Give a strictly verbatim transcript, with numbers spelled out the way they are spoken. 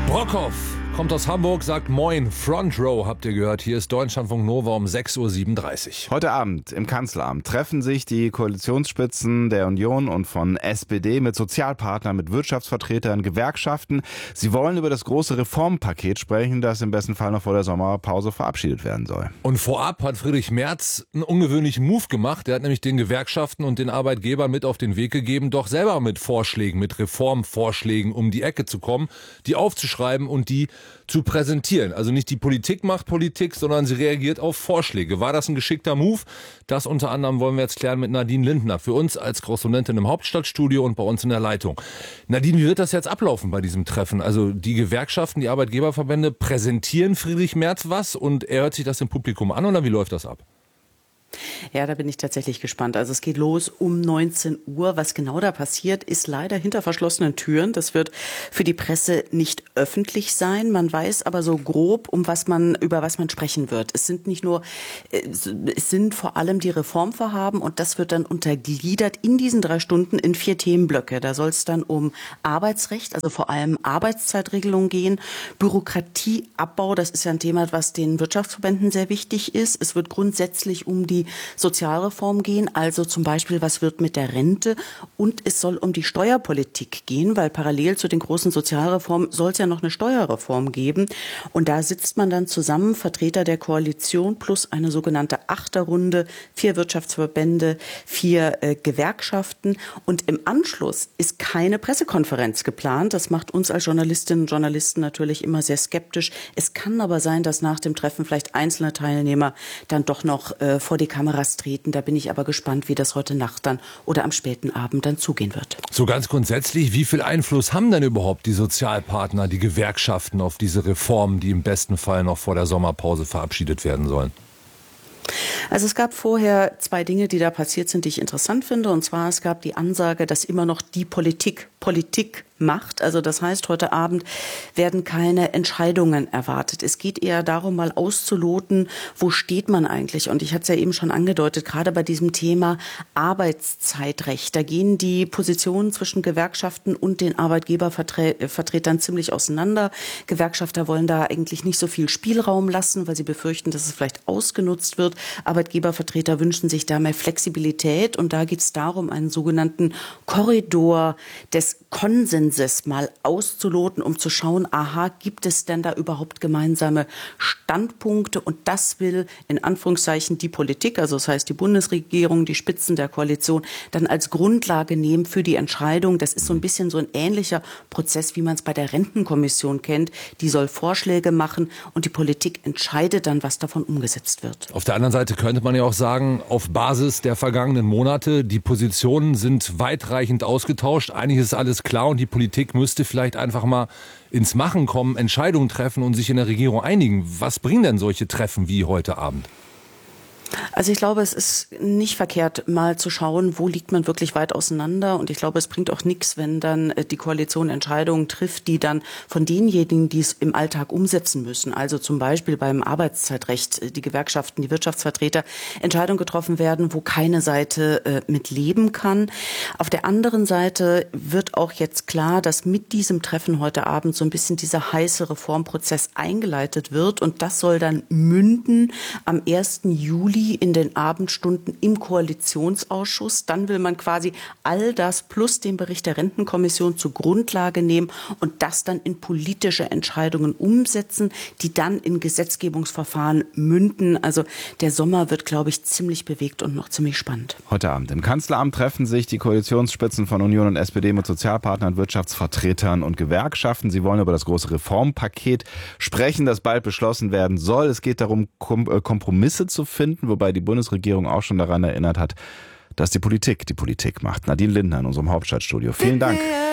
Brockhoff kommt aus Hamburg, sagt Moin, Front Row habt ihr gehört. Hier ist Deutschlandfunk Nova um sechs Uhr siebenunddreißig. Heute Abend im Kanzleramt treffen sich die Koalitionsspitzen der Union und von S P D mit Sozialpartnern, mit Wirtschaftsvertretern, Gewerkschaften. Sie wollen über das große Reformpaket sprechen, das im besten Fall noch vor der Sommerpause verabschiedet werden soll. Und vorab hat Friedrich Merz einen ungewöhnlichen Move gemacht. Der hat nämlich den Gewerkschaften und den Arbeitgebern mit auf den Weg gegeben, doch selber mit Vorschlägen, mit Reformvorschlägen um die Ecke zu kommen, die aufzuschreiben und die zu präsentieren. Also nicht die Politik macht Politik, sondern sie reagiert auf Vorschläge. War das ein geschickter Move? Das unter anderem wollen wir jetzt klären mit Nadine Lindner. Für uns als Korrespondentin im Hauptstadtstudio und bei uns in der Leitung. Nadine, wie wird das jetzt ablaufen bei diesem Treffen? Also die Gewerkschaften, die Arbeitgeberverbände präsentieren Friedrich Merz was und er hört sich das im Publikum an oder wie läuft das ab? Ja, da bin ich tatsächlich gespannt. Also es geht los um neunzehn Uhr. Was genau da passiert, ist leider hinter verschlossenen Türen. Das wird für die Presse nicht öffentlich sein. Man weiß aber so grob, um was man, über was man sprechen wird. Es sind nicht nur, es sind vor allem die Reformvorhaben und das wird dann untergliedert in diesen drei Stunden in vier Themenblöcke. Da soll es dann um Arbeitsrecht, also vor allem Arbeitszeitregelung gehen, Bürokratieabbau, das ist ja ein Thema, was den Wirtschaftsverbänden sehr wichtig ist. Es wird grundsätzlich um die Sozialreform gehen, also zum Beispiel, was wird mit der Rente, und es soll um die Steuerpolitik gehen, weil parallel zu den großen Sozialreformen soll es ja noch eine Steuerreform geben und da sitzt man dann zusammen, Vertreter der Koalition plus eine sogenannte Achterrunde, vier Wirtschaftsverbände, vier äh, Gewerkschaften und im Anschluss ist keine Pressekonferenz geplant. Das macht uns als Journalistinnen und Journalisten natürlich immer sehr skeptisch. Es kann aber sein, dass nach dem Treffen vielleicht einzelne Teilnehmer dann doch noch äh, vor die Kameras treten. Da bin ich aber gespannt, wie das heute Nacht dann oder am späten Abend dann zugehen wird. So ganz grundsätzlich, wie viel Einfluss haben denn überhaupt die Sozialpartner, die Gewerkschaften auf diese Reformen, die im besten Fall noch vor der Sommerpause verabschiedet werden sollen? Also es gab vorher zwei Dinge, die da passiert sind, die ich interessant finde. Und zwar, es gab die Ansage, dass immer noch die Politik Politik macht. Also das heißt, heute Abend werden keine Entscheidungen erwartet. Es geht eher darum, mal auszuloten, wo steht man eigentlich? Und ich hatte es ja eben schon angedeutet, gerade bei diesem Thema Arbeitszeitrecht. Da gehen die Positionen zwischen Gewerkschaften und den Arbeitgebervertretern ziemlich auseinander. Gewerkschafter wollen da eigentlich nicht so viel Spielraum lassen, weil sie befürchten, dass es vielleicht ausgenutzt wird. Arbeitgebervertreter wünschen sich da mehr Flexibilität. Und da geht es darum, einen sogenannten Korridor des Konsenses mal auszuloten, um zu schauen, aha, gibt es denn da überhaupt gemeinsame Standpunkte? Und das will in Anführungszeichen die Politik, also das heißt die Bundesregierung, die Spitzen der Koalition, dann als Grundlage nehmen für die Entscheidung. Das ist so ein bisschen so ein ähnlicher Prozess, wie man es bei der Rentenkommission kennt. Die soll Vorschläge machen und die Politik entscheidet dann, was davon umgesetzt wird. Auf der anderen Seite könnte man ja auch sagen, auf Basis der vergangenen Monate, die Positionen sind weitreichend ausgetauscht. Eigentlich ist alles klar und die Politik müsste vielleicht einfach mal ins Machen kommen, Entscheidungen treffen und sich in der Regierung einigen. Was bringen denn solche Treffen wie heute Abend? Also ich glaube, es ist nicht verkehrt, mal zu schauen, wo liegt man wirklich weit auseinander. Und ich glaube, es bringt auch nichts, wenn dann die Koalition Entscheidungen trifft, die dann von denjenigen, die es im Alltag umsetzen müssen, also zum Beispiel beim Arbeitszeitrecht, die Gewerkschaften, die Wirtschaftsvertreter, Entscheidungen getroffen werden, wo keine Seite äh, mit leben kann. Auf der anderen Seite wird auch jetzt klar, dass mit diesem Treffen heute Abend so ein bisschen dieser heiße Reformprozess eingeleitet wird. Und das soll dann münden am ersten Juli in den Abendstunden im Koalitionsausschuss. Dann will man quasi all das plus den Bericht der Rentenkommission zur Grundlage nehmen und das dann in politische Entscheidungen umsetzen, die dann in Gesetzgebungsverfahren münden. Also der Sommer wird, glaube ich, ziemlich bewegt und noch ziemlich spannend. Heute Abend im Kanzleramt treffen sich die Koalitionsspitzen von Union und S P D mit Sozialpartnern, Wirtschaftsvertretern und Gewerkschaften. Sie wollen über das große Reformpaket sprechen, das bald beschlossen werden soll. Es geht darum, Kompromisse zu finden, wobei die Bundesregierung auch schon daran erinnert hat, dass die Politik die Politik macht. Nadine Lindner in unserem Hauptstadtstudio. Vielen Dank.